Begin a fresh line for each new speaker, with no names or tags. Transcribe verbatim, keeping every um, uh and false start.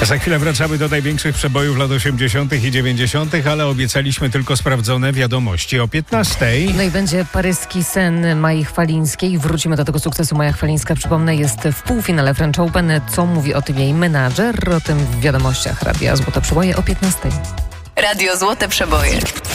Za chwilę wracamy do największych przebojów lat osiemdziesiątych i dziewięćdziesiątych, ale obiecaliśmy tylko sprawdzone wiadomości o piętnastej.
No i będzie paryski sen Mai Chwalińskiej. Wrócimy do tego sukcesu. Maja Chwalińska, przypomnę, jest w półfinale French Open. Co mówi o tym jej menadżer? O tym w wiadomościach Radia Złote Przeboje o piętnastej.
Radio Złote Przeboje.